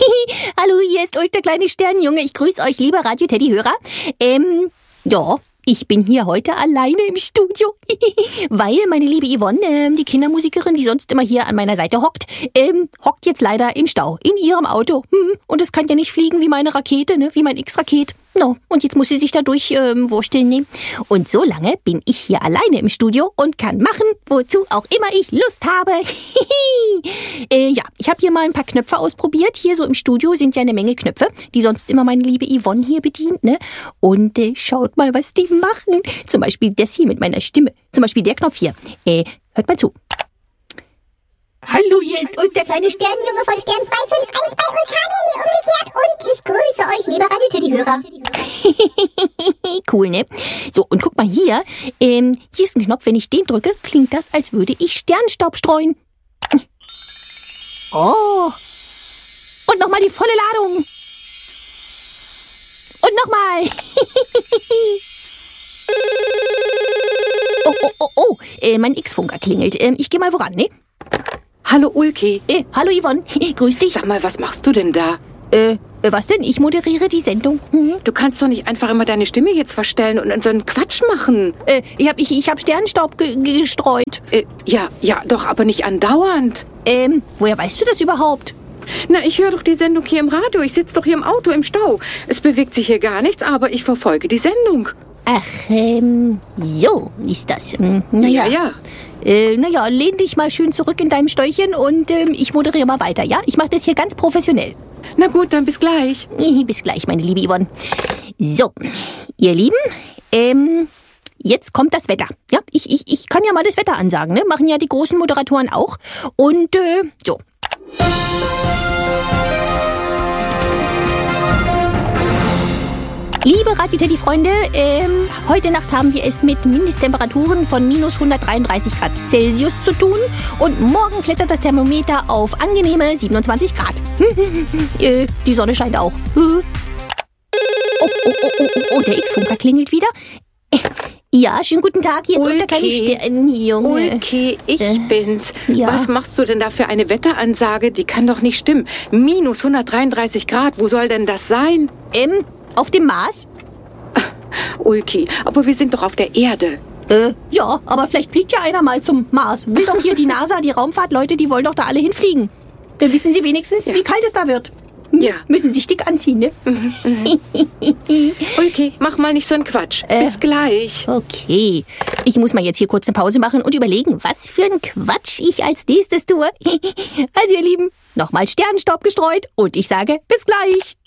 Hallo, hier ist Ulk, der kleine Sternenjunge. Ich grüße euch, liebe Radio-Teddy-Hörer. Ja, ich bin hier heute alleine im Studio, weil meine liebe Yvonne, die Kindermusikerin, die sonst immer hier an meiner Seite hockt, hockt jetzt leider im Stau, in ihrem Auto. Und es kann ja nicht fliegen wie meine Rakete, ne? Wie mein X-Raket. No, und jetzt muss sie sich dadurch wursteln nehmen. Und so lange bin ich hier alleine im Studio und kann machen, wozu auch immer ich Lust habe. Ja, ich habe hier mal ein paar Knöpfe ausprobiert. Hier so im Studio sind ja eine Menge Knöpfe, die sonst immer meine liebe Yvonne hier bedient, ne? Und schaut mal, was die machen. Zum Beispiel das hier mit meiner Stimme. Zum Beispiel der Knopf hier. Hört mal zu. Hallo, hier ist Ulk, der kleine Sternenjunge von Stern 251 bei Vulkanien, umgekehrt. Und ich grüße euch, liebe Radio-Teddy-Hörer. Cool, ne? So, und guck mal hier. Hier ist ein Knopf, wenn ich den drücke, klingt das, als würde ich Sternstaub streuen. Oh. Und nochmal die volle Ladung. Und nochmal. Oh. Mein X-Funker klingelt. Ich gehe mal voran, ne? Hallo Ulki. Hallo Yvonne, grüß dich. Sag mal, was machst du denn da? Was denn? Ich moderiere die Sendung. Du kannst doch nicht einfach immer deine Stimme jetzt verstellen und so einen Quatsch machen. Ich hab Sternstaub gestreut. Ja, doch, aber nicht andauernd. Woher weißt du das überhaupt? Na, ich höre doch die Sendung hier im Radio. Ich sitze doch hier im Auto im Stau. Es bewegt sich hier gar nichts, aber ich verfolge die Sendung. Ach, so ist das. Naja. Ja. Naja, lehn dich mal schön zurück in deinem Steuerchen und ich moderiere mal weiter, ja? Ich mache das hier ganz professionell. Na gut, dann bis gleich. Bis gleich, meine liebe Yvonne. So, ihr Lieben, jetzt kommt das Wetter. Ja, ich kann ja mal das Wetter ansagen, ne? Machen ja die großen Moderatoren auch. Und, so. Liebe Radio-Teddy-Freunde, heute Nacht haben wir es mit Mindesttemperaturen von minus 133 Grad Celsius zu tun und morgen klettert das Thermometer auf angenehme 27 Grad. Die Sonne scheint auch. Oh, der X-Funker klingelt wieder. Ja, schönen guten Tag, hier ist der kleine Sternenjunge. Ulki, ich bin's. Ja. Was machst du denn da für eine Wetteransage? Die kann doch nicht stimmen. Minus 133 Grad, wo soll denn das sein? Auf dem Mars? Ulki, aber wir sind doch auf der Erde. Ja, aber vielleicht fliegt ja einer mal zum Mars. Will doch hier die NASA, die Raumfahrtleute, die wollen doch da alle hinfliegen. Dann wissen sie wenigstens, wie kalt es da wird. Ja. Müssen sich dick anziehen, ne? Ulki, mach mal nicht so einen Quatsch. Bis gleich. Okay. Ich muss mal jetzt hier kurz eine Pause machen und überlegen, was für ein Quatsch ich als nächstes tue. Also ihr Lieben, nochmal Sternenstaub gestreut und ich sage bis gleich.